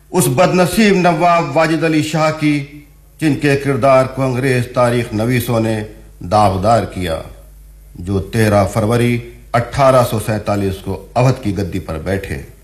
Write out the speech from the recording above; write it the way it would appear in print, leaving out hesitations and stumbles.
उस बदनसीब नवाब वाजिद अली शाह की, जिनके किरदार को अंग्रेज तारीख नवीसों ने दागदार किया, जो 13 फरवरी 1847 को अवध की गद्दी पर बैठे।